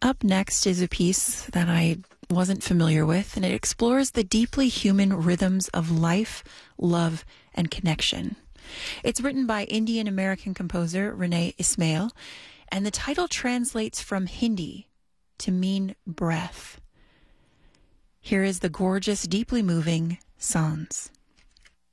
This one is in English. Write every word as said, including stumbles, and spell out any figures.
Up next is a piece that I wasn't familiar with, and it explores the deeply human rhythms of life, love, and connection. It's written by Indian-American composer Renee Ismail, and the title translates from Hindi to mean breath. Here is the gorgeous, deeply moving Sans.